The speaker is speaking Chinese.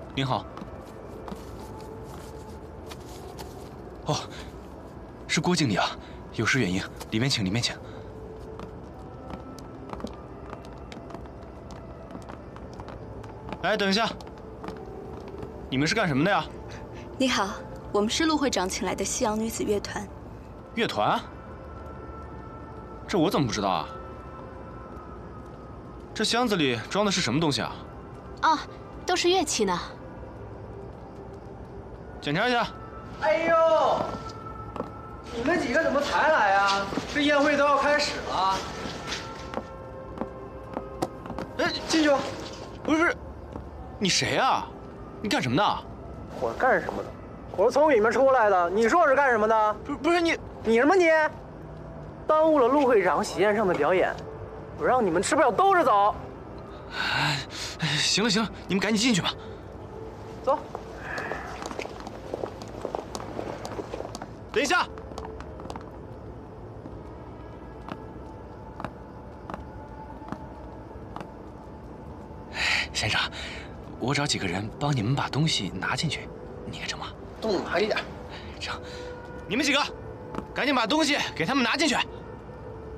您好。哦，是郭经理啊，有失远迎，里面请，里面请。哎，等一下，你们是干什么的呀？ 你好，我们是陆会长请来的西洋女子乐团。 乐团？这我怎么不知道啊？这箱子里装的是什么东西啊？ 哦，都是乐器呢。 检查一下。 哎呦，你们几个怎么才来啊？这宴会都要开始了。 哎， 进去吧。 不是，你谁啊？你干什么的？ 我干什么的？我是从里面出来的。你说我是干什么的？ 不是你什么你？耽误了陆会长喜宴上的表演，我让你们吃不了兜着走。 哎，行了行了，你们赶紧进去吧。 走。 等一下。先生，我找几个人帮你们把东西拿进去，你看成吗？ 动麻一点。 成，你们几个赶紧把东西给他们拿进去。